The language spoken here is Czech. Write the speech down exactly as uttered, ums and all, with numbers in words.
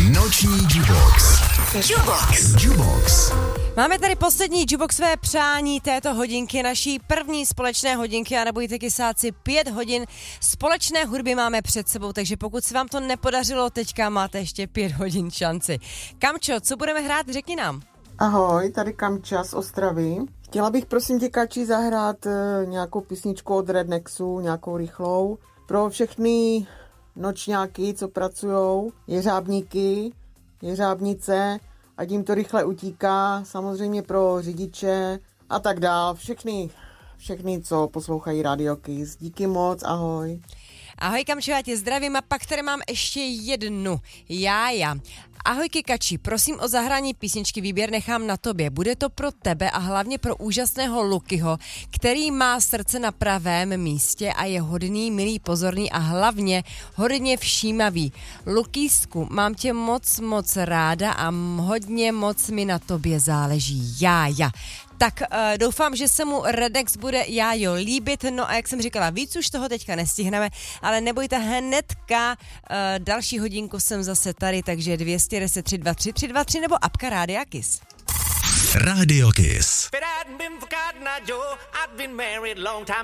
Noční Jubox. Jubox. Jubox. Máme tady poslední Juboxové přání této hodinky, naší první společné hodinky a nebojte kysáci, pět hodin společné hudby máme před sebou, takže pokud se vám to nepodařilo, teďka máte ještě pět hodin šanci. Kamčo, co budeme hrát, řekni nám. Ahoj, tady Kamča z Ostravy. Chtěla bych prosím tě, Kači, zahrát e, nějakou písničku od Rednexu, nějakou rychlou. Pro všechny nočňáky, co pracujou, jeřábníky, jeřábnice, ať jim to rychle utíká, samozřejmě pro řidiče a tak dál. Všechny, všechny, co poslouchají Radio Kiss. Díky moc, ahoj. Ahoj Kamčo, já tě zdravím a pak tady mám ještě jednu. Jája. Ahoj Kikači, prosím o zahrání písničky, výběr nechám na tobě. Bude to pro tebe a hlavně pro úžasného Lukyho, který má srdce na pravém místě a je hodný, milý, pozorný a hlavně hodně všímavý. Lukýsku, mám tě moc, moc ráda a hodně moc mi na tobě záleží. Jája. Tak uh, doufám, že se mu Rednex bude jájo líbit, no a jak jsem říkala, víc už toho teďka nestihneme, ale nebojte, hnedka uh, další hodinku jsem zase tady, takže dvě stě deset tři dva tři tři dva tři nebo apka Rádia Kiss. Radio Kiss.